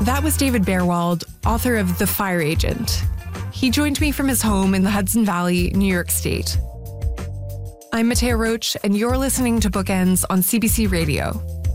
That was David Bearwald, author of The Fire Agent. He joined me from his home in the Hudson Valley, New York State. I'm Matea Roach, and you're listening to Bookends on CBC Radio.